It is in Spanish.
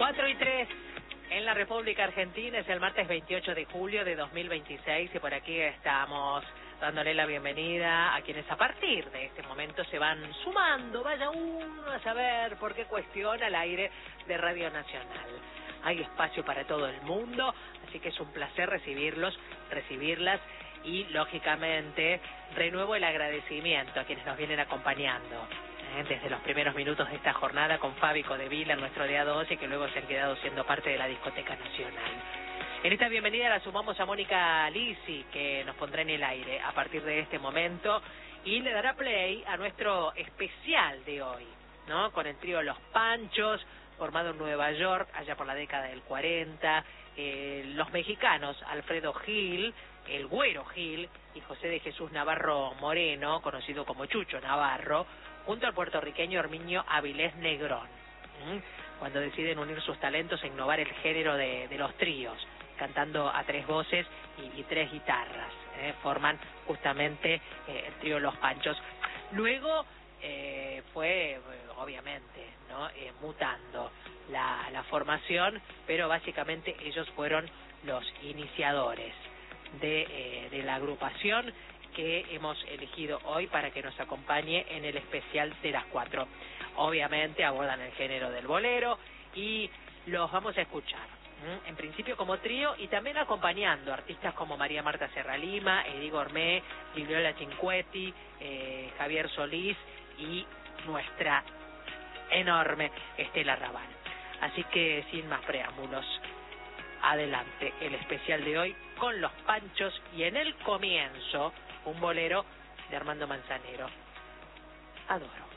4:03 en la República Argentina. Es el martes 28 de julio de 2026 y por aquí estamos dándole la bienvenida a quienes a partir de este momento se van sumando. Vaya uno a saber por qué cuestiona al aire de Radio Nacional. Hay espacio para todo el mundo, así que es un placer recibirlas y, lógicamente, renuevo el agradecimiento a quienes nos vienen acompañando desde los primeros minutos de esta jornada con Fabi Codevila, nuestro día 12, que luego se han quedado siendo parte de la Discoteca Nacional. En esta bienvenida la sumamos a Mónica Lisi, que nos pondrá en el aire a partir de este momento y le dará play a nuestro especial de hoy, ¿no? Con el trío Los Panchos, formado en Nueva York allá por la década del 40, los mexicanos Alfredo Gil, el Güero Gil y José de Jesús Navarro Moreno, conocido como Chucho Navarro, junto al puertorriqueño Herminio Avilés Negrón, cuando deciden unir sus talentos e innovar el género de los tríos, cantando a tres voces y tres guitarras, forman justamente el trío Los Panchos. Luego fue, obviamente, ¿no? Mutando la formación, pero básicamente ellos fueron los iniciadores de la agrupación que hemos elegido hoy para que nos acompañe en el especial de las 4. Obviamente abordan el género del bolero y los vamos a escuchar, en principio como trío y también acompañando artistas como María Marta Serralima, Eddie Gourmet, Gigliola Cinquetti, Javier Solís y nuestra enorme Estela Raval. Así que sin más preámbulos, adelante el especial de hoy con Los Panchos y en el comienzo un bolero de Armando Manzanero. Adoro.